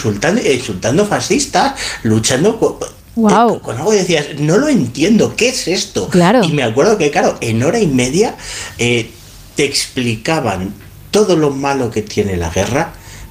insultando fascistas, luchando Wow. con algo que decías, no lo entiendo, ¿qué es esto? Claro. Y me acuerdo que, claro, en hora y media te explicaban todo lo malo que tiene la guerra,